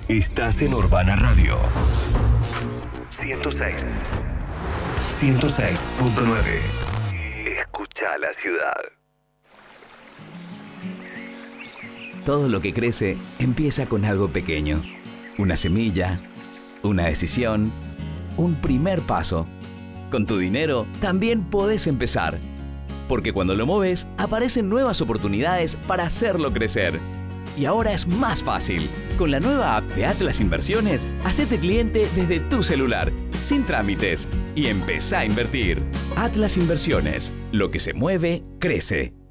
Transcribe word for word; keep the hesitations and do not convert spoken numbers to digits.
Estás en Urbana Radio. ciento seis. ciento seis punto nueve. Escucha la ciudad. Todo lo que crece empieza con algo pequeño. Una semilla, una decisión, un primer paso. Con tu dinero también podés empezar. Porque cuando lo moves, aparecen nuevas oportunidades para hacerlo crecer. Y ahora es más fácil. Con la nueva app de Atlas Inversiones, hacete cliente desde tu celular, sin trámites, y empezá a invertir. Atlas Inversiones. Lo que se mueve, crece.